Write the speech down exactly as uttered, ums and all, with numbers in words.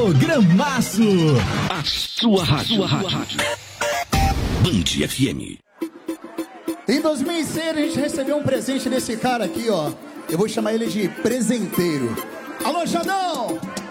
Programaço. A sua rádio. Sua rádio. Band F M. Em dois mil e seis a gente recebeu um presente desse cara aqui, ó. Eu vou chamar ele de presenteiro. Alô, Xandão!